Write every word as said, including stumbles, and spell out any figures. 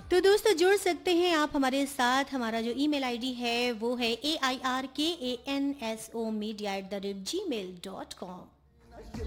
तो दोस्तों जुड़ सकते हैं आप हमारे साथ। हमारा जो ईमेल आईडी है वो है ए आई आर के A N S O media at the rate ji mail dot com.